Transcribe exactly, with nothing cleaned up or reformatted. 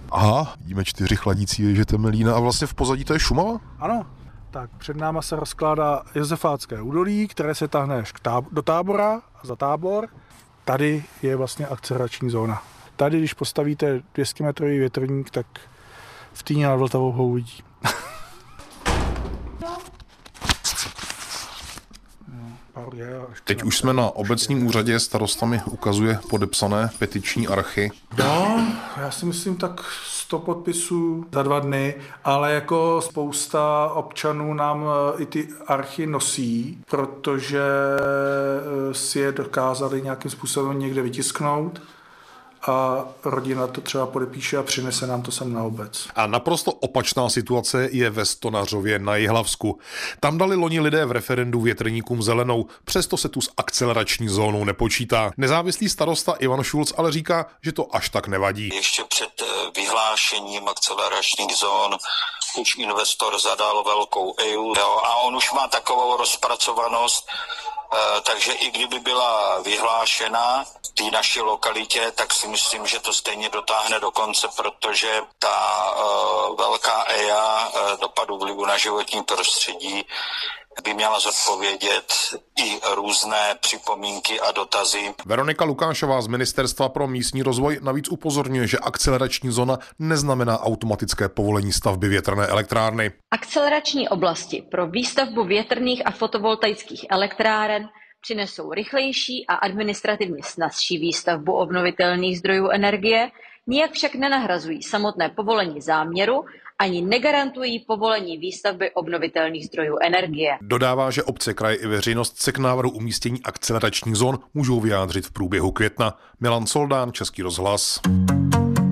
Aha, vidíme čtyři chladící věže Temelína a vlastně v pozadí to je Šumava? Ano, tak před náma se rozkládá Josefátské údolí, které se táhne až k táb- do Tábora a za Tábor. Tady je vlastně akcelerační zóna. Tady, když postavíte dvě stě metrový větrník, tak v Týně nad Vltavou ho uvidí. Teď už jsme na obecním úřadě, starosta mi ukazuje podepsané petiční archy. No, já si myslím tak sto podpisů za dva dny, ale jako spousta občanů nám i ty archy nosí, protože si je dokázali nějakým způsobem někde vytisknout a rodina to třeba podepíše a přinese nám to sem na obec. A naprosto opačná situace je ve Stonařově na Jihlavsku. Tam dali loni lidé v referendu větrníkům zelenou, přesto se tu s akcelerační zónou nepočítá. Nezávislý starosta Ivan Šulc ale říká, že to až tak nevadí. Ještě před vyhlášením akceleračních zón už investor zadal velkou E I U a on už má takovou rozpracovanost, takže i kdyby byla vyhlášena v té naší lokalitě, tak si myslím, že to stejně dotáhne do konce, protože ta uh, velká E I A uh, dopadu vlivu na životní prostředí by měla zodpovědět i různé připomínky a dotazy. Veronika Lukášová z Ministerstva pro místní rozvoj navíc upozorňuje, že akcelerační zóna neznamená automatické povolení stavby větrné elektrárny. Akcelerační oblasti pro výstavbu větrných a fotovoltaických elektráren přinesou rychlejší a administrativně snazší výstavbu obnovitelných zdrojů energie, nijak však nenahrazují samotné povolení záměru ani negarantují povolení výstavby obnovitelných zdrojů energie. Dodává, že obce, kraje i veřejnost se k návrhu umístění akceleračních zón můžou vyjádřit v průběhu května. Milan Soldán, Český rozhlas.